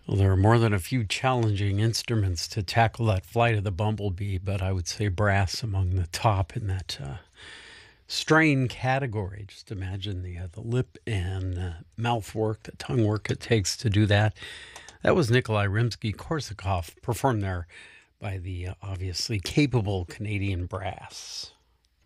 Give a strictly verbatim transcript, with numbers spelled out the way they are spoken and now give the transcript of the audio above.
Well, there are more than a few challenging instruments to tackle that flight of the bumblebee, but I would say brass among the top in that uh, strain category. Just imagine the uh, the lip and uh, mouth work, the tongue work it takes to do that. That was Nikolai Rimsky-Korsakov, performed there by the uh, obviously capable Canadian brass.